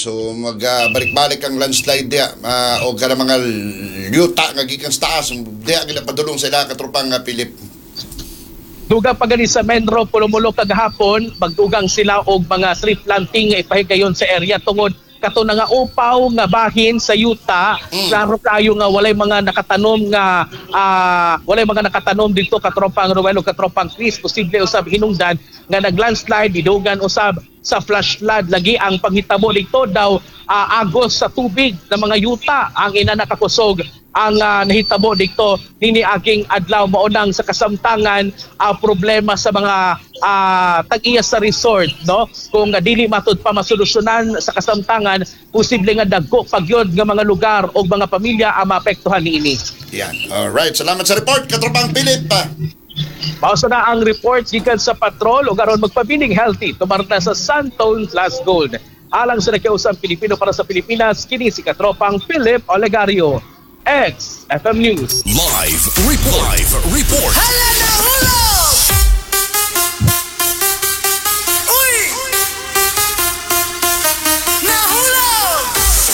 So magbalik-balik ang landslide dia o kada mga yuta nga gikan sa taas diya gila padulong sa ila katropang Philip. Dugang pa gani sa Menro Pulumulo kagahapon, magdugang sila og mga tree planting nga ipahigayon sa area tungod kato na nga upaw nga bahin sa yuta. Klaro kayo nga walay mga nakatanom dito katropang Ruel ug katropang Chris, posible usab hinungdan nga naglandslide didugan usab sa flash flood. Lagi ang panghitabo dito daw agos sa tubig ng mga yuta ang ina nakakusog ang nahitabo dito nini aking adlaw. Maunang sa kasamtangan problema sa mga tag-iya sa resort, no? Kung dili matud pa masolusyonan sa kasamtangan, posible nga dagko pagyod nga mga lugar o mga pamilya ang maapektuhan niini. Yan. Alright, salamat sa report katropang Philip. Pausa na ang report gikan sa patrol ug aron magpabiling healthy tumarta sa Santone Plus Gold. Alang sa nakiusang Pilipino para sa Pilipinas, kini si katropang Philip Olegario. XFM News. Live report.